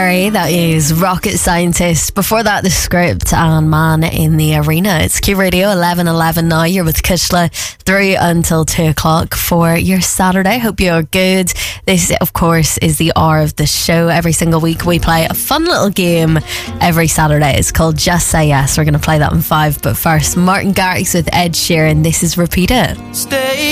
Perry, that is Rocket Scientist. Before that, The Script and Man in the Arena. It's Q Radio 11:11 now. You're with Kushla through until 2 o'clock for your Saturday. Hope you're good. This, of course, is the hour of the show. Every single week we play a fun little game every Saturday. It's called Just Say Yes. We're going to play that in 5. But first, Martin Garrix with Ed Sheeran. This is Repeat It. Stay